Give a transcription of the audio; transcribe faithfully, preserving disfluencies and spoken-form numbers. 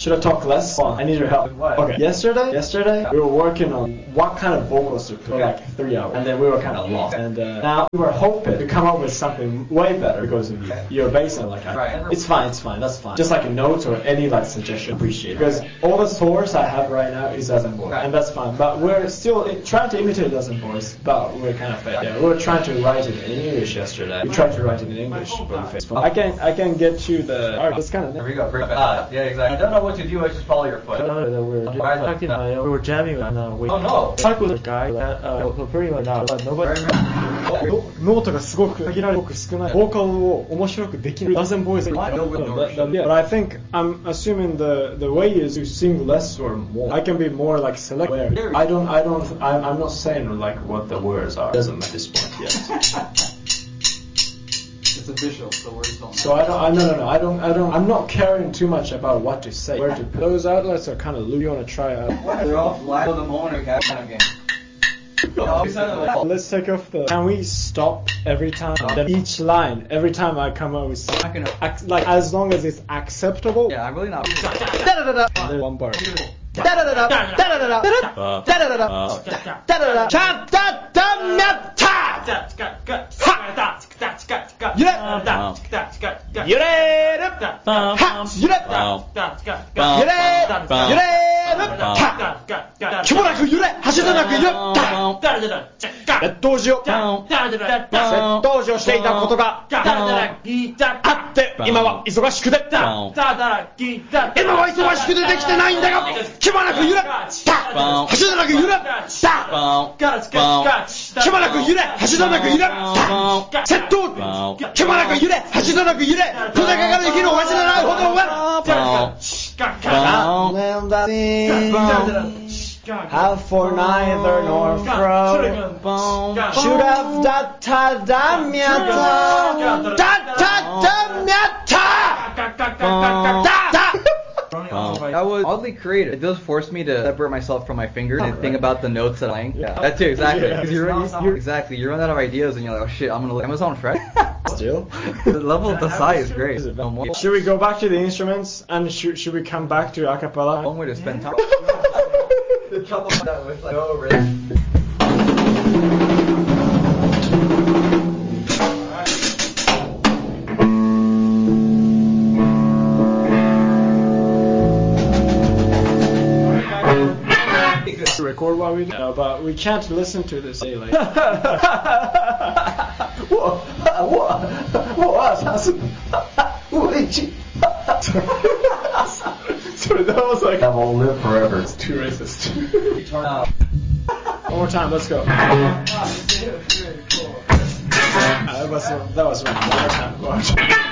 Should I talk less? Oh, I need your help. What? Okay. Yesterday, yesterday we were working on what kind of vocals to play, like three hours, and then we were kind of lost. And uh, now we were hoping to come up with something way better because of you. You're based on like, Right. it's fine, it's fine, that's fine. Just like a note or any like suggestion, appreciate it. Because all the source I have right now is Dozen Boys, Right. and that's fine. But we're still i- trying to imitate Dozen Boys, but we're kind of fail. Yeah, we were trying to write it in English yesterday. We tried to write it in English, but we failed. I can I can get you the. Alright, that's kind of. There we go. Bring it back. Yeah, exactly. I don't know what to do. I just follow your foot. Uh, that we're Why is that? talking, uh, we were jamming and uh, we Oh no. talked with a guy that uh, so pretty much now, but nobody. ノートがすごく限られて少ないボーカルを面白くできる Dozen Boys. But, but, yeah, but I think I'm assuming the the way is to sing less or more. I can be more like selective. I don't I don't I'm, I'm not saying like what the words are. It doesn't matter at this point yet. It's official. The words don't So I don't I no no no I don't I don't I'm not caring too much about what to say. Where to put. Those outlets are kind of loose. You want to try out? They're all flat for the moment. Kind of game. Let's take off the. Can we stop every time? Then each line, every time I come up with something, ac- like as long as it's acceptable. Yeah, I'm really not. There's one bar. Have for neither nor fro. Should have da ta da miata. Da ta da miata. I was oddly creative. It does force me to separate myself from my fingers and think about the notes that I'm playing. Yeah. That too, exactly. Yeah. 'Cause you're, you're, exactly. You run out of ideas and you're like, oh shit, I'm gonna look Amazon Fresh. Still. The level of the size is great. Should we go back to the instruments and should should we come back to acapella? One way to spend time. The trouble with that was like, oh, really? To record what we do, no, but we can't listen to this daily. Sorry, that was like That will live forever. it's too racist. Turn up. One more time, let's go. Uh, that was that was wrong. One more time. One more time.